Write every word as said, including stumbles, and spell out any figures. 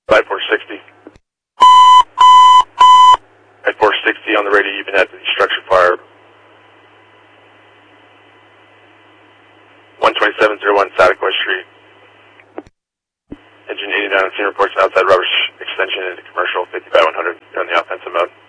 five four sixty. five four sixty on the radio, you've been at the structure fire. one twenty-seven oh one Saticoy Street. Engine eighty-nine on scene reports outside Roberts Extension into commercial fifty by one hundred. You're on the offensive mode.